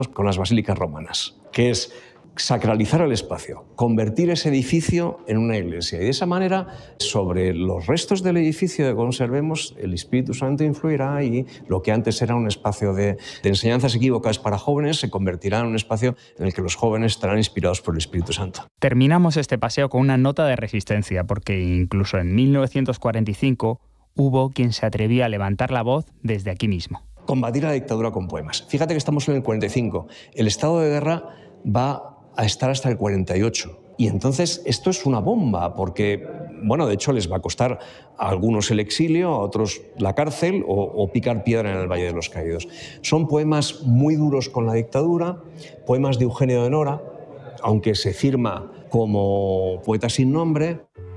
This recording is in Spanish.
con las basílicas romanas, que es sacralizar el espacio, convertir ese edificio en una iglesia. Y de esa manera, sobre los restos del edificio que conservemos, el Espíritu Santo influirá y lo que antes era un espacio de enseñanzas equívocas para jóvenes se convertirá en un espacio en el que los jóvenes estarán inspirados por el Espíritu Santo. Terminamos este paseo con una nota de resistencia, porque incluso en 1945 hubo quien se atrevía a levantar la voz desde aquí mismo. Combatir la dictadura con poemas. Fíjate que estamos en el 45. El estado de guerra va a estar hasta el 48. Y entonces esto es una bomba, porque, bueno, de hecho les va a costar a algunos el exilio, a otros la cárcel o picar piedra en el Valle de los Caídos. Son poemas muy duros con la dictadura, poemas de Eugenio de Nora, aunque se firma como poeta sin nombre.